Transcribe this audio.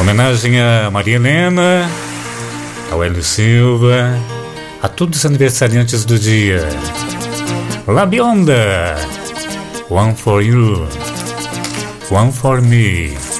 Homenagem a Maria Helena, ao Hélio Silva, a todos os aniversariantes do dia. La Bionda, One for You, One for Me.